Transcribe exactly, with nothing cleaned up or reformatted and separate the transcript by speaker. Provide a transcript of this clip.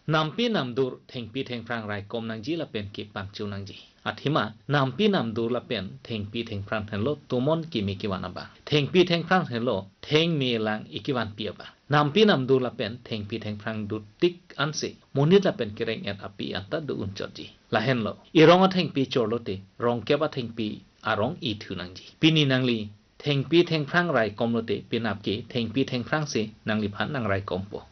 Speaker 1: นำปีนำดูเทงปีเทงพรางไรกมนางจีละเป็นกิปังจูนางจีอธิมานำปีนำดูละเป็นเทงปีเทงพรางเห็นโลตุมอนกิมิกิวันบาเทงปีเทงพรางเห็นโลเทงมีลังอีกิวันเปียบานำปีนำดูละเป็นเทงปีเทงพรางดูติกอันสิมุนิดละเป็นกิเรงเอ็ดอปีอันตัดดูอุนจอจีละเห็นโลอีรองอเทงปีโจโลติรองเก็บอเทงปีอารองอีทูนางจีปีนี้นางลีเทงปีเทงพรางไรกมโลติปีนับกีเทงปีเทงพรางสินางลีพันนางไรกมป